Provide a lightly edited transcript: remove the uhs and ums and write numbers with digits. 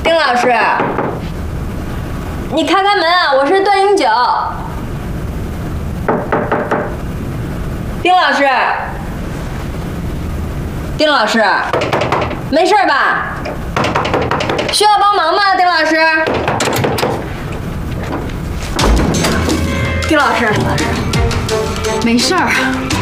丁老师，你开门啊！我是段英九。丁老师，丁老师，没事吧？需要帮忙吗？丁老师，丁老师， 没事儿。